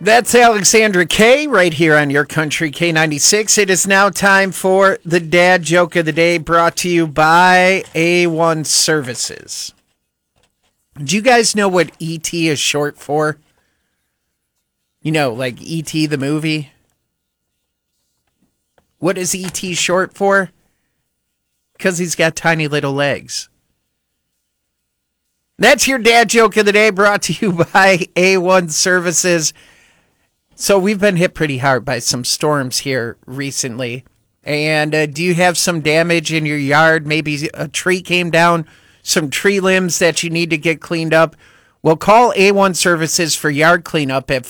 That's Alexandra K right here on Your Country K96. It is now time for the Dad Joke of the Day, brought to you by A1 Services. Do you guys know what ET is short for? You know, like ET the movie? What is ET short for? Because he's got tiny little legs. That's your Dad Joke of the Day, brought to you by A1 Services. So we've been hit pretty hard by some storms here recently. And do you have some damage in your yard? Maybe a tree came down, some tree limbs that you need to get cleaned up. Well, call A1 Services for yard cleanup at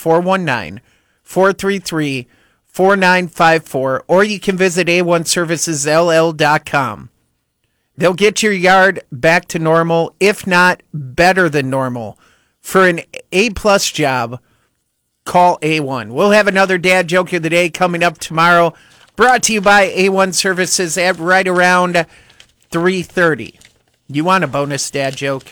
419-433-4954. Or you can visit A1ServicesLL.com. They'll get your yard back to normal, if not better than normal. For an A-plus job, call A1. We'll have another Dad Joke of the Day coming up tomorrow, brought to you by A1 Services at right around 3:30. You want a bonus Dad Joke?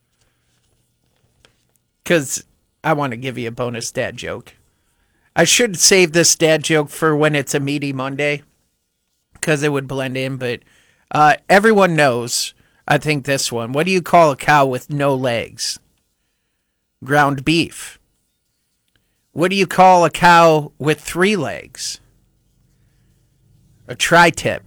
Because I want to give you a bonus Dad Joke. I should save this Dad Joke for when it's a meaty Monday, because it would blend in, but everyone knows, I think, this one. What do you call a cow with no legs? Ground beef. What do you call a cow with 3 legs? A tri-tip.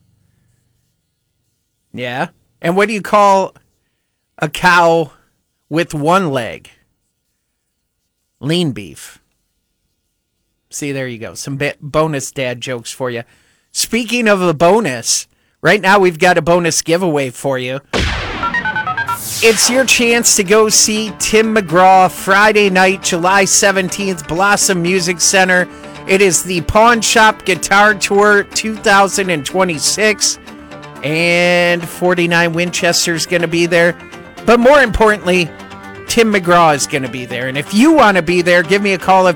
Yeah. And what do you call a cow with 1 leg? Lean beef. See, there you go. Some bonus Dad jokes for you. Speaking of a bonus, right now we've got a bonus giveaway for you. It's your chance to go see Tim McGraw Friday night, July 17th, Blossom Music Center. It is the Pawn Shop Guitar Tour 2026, and 49 Winchester's going to be there. But more importantly, Tim McGraw is going to be there. And if you want to be there, give me a call at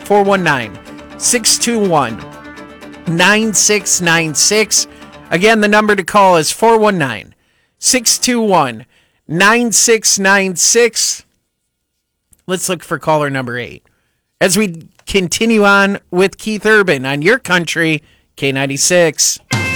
419-621-9696. Again, the number to call is 419-621-9696. 9696. Let's look for caller number 8 as we continue on with Keith Urban on Your Country K96.